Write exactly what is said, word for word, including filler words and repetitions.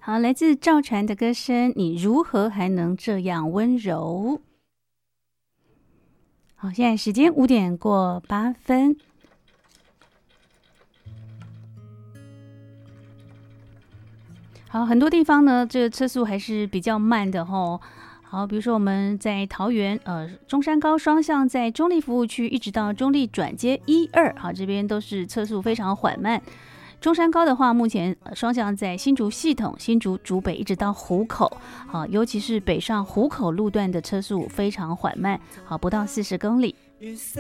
好，来自赵传的歌声，你如何还能这样温柔？好，现在时间五点过八分。好，很多地方呢，这个车速还是比较慢的吼。好，比如说我们在桃园，呃，中山高双向在中立服务区一直到中立转接一二，好，这边都是车速非常缓慢。中山高的话，目前双向在新竹系统、新竹竹北一直到湖口，好，尤其是北上湖口路段的车速非常缓慢，好，不到四十公里。